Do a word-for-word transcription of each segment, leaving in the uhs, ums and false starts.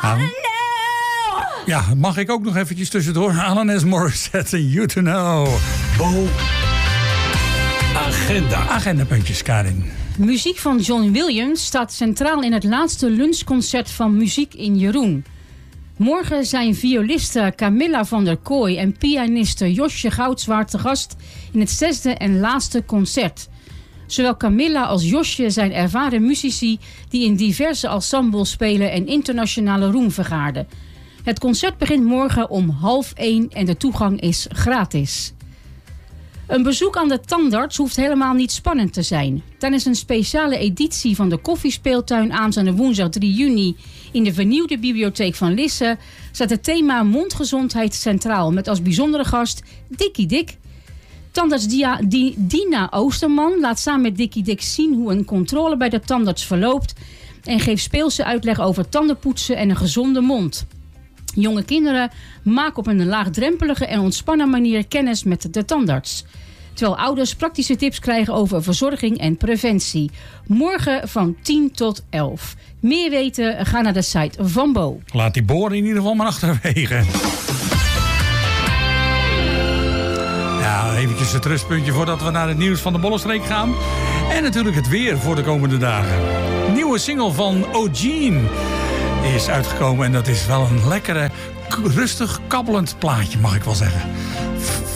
Ah, ja, mag ik ook nog eventjes tussendoor? Alanis Morissette, You To Know. Bo. Agenda. Agendapuntjes, Karin. Muziek van John Williams staat centraal in het laatste lunchconcert van Muziek in Jeroen. Morgen zijn violiste Camilla van der Kooi en pianiste Josje Goudswaard te gast in het zesde en laatste concert. Zowel Camilla als Josje zijn ervaren muzici die in diverse ensembles spelen en internationale roem vergaarden. Het concert begint morgen om half één en de toegang is gratis. Een bezoek aan de tandarts hoeft helemaal niet spannend te zijn. Tijdens een speciale editie van de Koffiespeeltuin aanstaande woensdag drie juni in de vernieuwde bibliotheek van Lisse staat het thema mondgezondheid centraal met als bijzondere gast Dikkie Dik. Tandarts Dia, Di, Dina Oosterman laat samen met Dikkie Dik zien hoe een controle bij de tandarts verloopt en geeft speelse uitleg over tandenpoetsen en een gezonde mond. Jonge kinderen maken op een laagdrempelige en ontspannen manier kennis met de tandarts. Terwijl ouders praktische tips krijgen over verzorging en preventie. Morgen van tien tot elf. Meer weten? Ga naar de site van Bo. Laat die boren in ieder geval maar achterwege. Ja, eventjes het rustpuntje voordat we naar het nieuws van de Bollenstreek gaan. En natuurlijk het weer voor de komende dagen. Nieuwe single van O'Gene is uitgekomen en dat is wel een lekkere, rustig kabbelend plaatje, mag ik wel zeggen.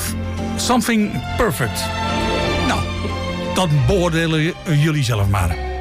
Something Perfect. Nou, dat beoordelen jullie zelf maar.